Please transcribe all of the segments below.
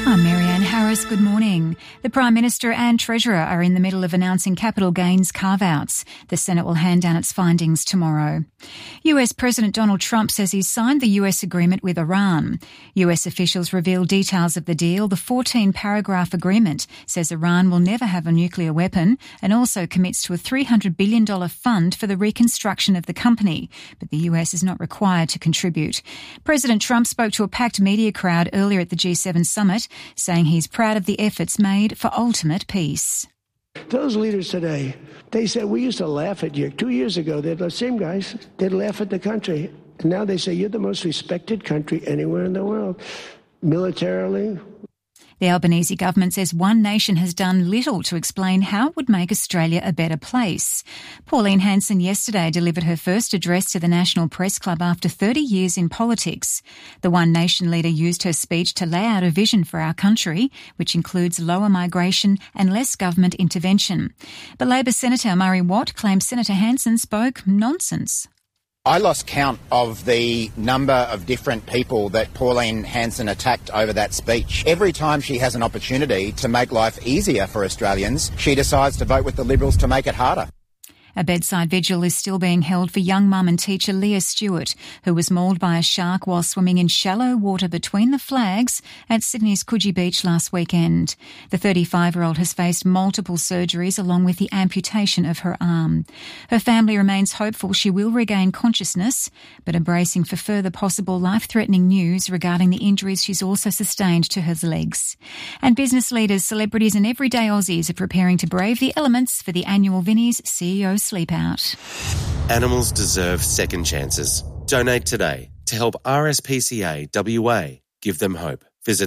I'm Marianne Harris. Good morning. The Prime Minister and Treasurer are in the middle of announcing capital gains carve-outs. The Senate will hand down its findings tomorrow. US President Donald Trump says he's signed the US agreement with Iran. US officials reveal details of the deal. The 14-paragraph agreement says Iran will never have a nuclear weapon and also commits to a $300 billion fund for the reconstruction of the company. But the US is not required to contribute. President Trump spoke to a packed media crowd earlier at the G7 summit, saying he's proud of the efforts made for ultimate peace. Those leaders today, they said, we used to laugh at you. 2 years ago, they're the same guys. They'd laugh at the country. And now they say, you're the most respected country anywhere in the world. Militarily. The Albanese government says one nation has done little to explain how it would make Australia a better place. Pauline Hanson yesterday delivered her first address to the National Press Club after 30 years in politics. The One Nation leader used her speech to lay out a vision for our country, which includes lower migration and less government intervention. But Labor Senator Murray Watt claims Senator Hanson spoke nonsense. I lost count of the number of different people that Pauline Hanson attacked over that speech. Every time she has an opportunity to make life easier for Australians, she decides to vote with the Liberals to make it harder. A bedside vigil is still being held for young mum and teacher Leah Stewart, who was mauled by a shark while swimming in shallow water between the flags at Sydney's Coogee Beach last weekend. The 35-year-old has faced multiple surgeries along with the amputation of her arm. Her family remains hopeful she will regain consciousness, but are bracing for further possible life-threatening news regarding the injuries she's also sustained to her legs. And business leaders, celebrities and everyday Aussies are preparing to brave the elements for the annual Vinnie's CEO Sleep Out. Animals deserve second chances. Donate today to help RSPCA WA give them hope. Visit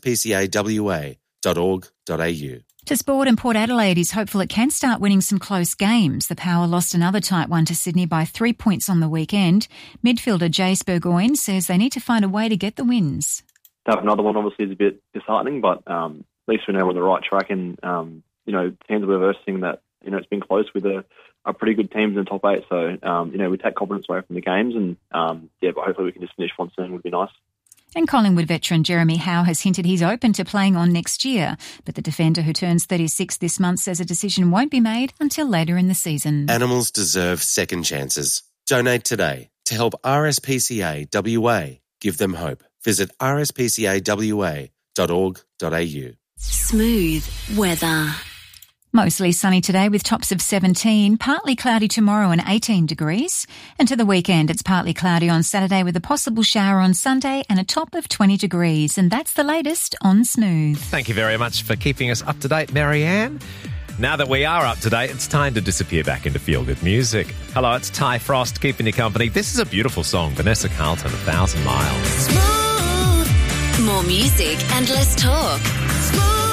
rspcawa.org.au. To sport, and Port Adelaide is hopeful it can start winning some close games. The Power lost another tight one to Sydney by 3 points on the weekend. Midfielder Jace Burgoyne says they need to find a way to get the wins. To have another one obviously is a bit disheartening, but at least we know we're on the right track, and teams we're versing that it's been close with a pretty good teams in the top 8. So we take confidence away from the games, and but hopefully we can just finish one soon would be nice. And Collingwood veteran Jeremy Howe has hinted he's open to playing on next year, but the defender who turns 36 this month says a decision won't be made until later in the season. Animals deserve second chances. Donate today to help RSPCA WA give them hope. Visit rspcawa.org.au. Smooth weather. Mostly sunny today with tops of 17, partly cloudy tomorrow and 18 degrees. And to the weekend, it's partly cloudy on Saturday with a possible shower on Sunday and a top of 20 degrees. And that's the latest on Smooth. Thank you very much for keeping us up to date, Marianne. Now that we are up to date, it's time to disappear back into feel-good music. Hello, it's Ty Frost keeping you company. This is a beautiful song, Vanessa Carlton, 1,000 Miles. Smooth. More music and less talk. Smooth.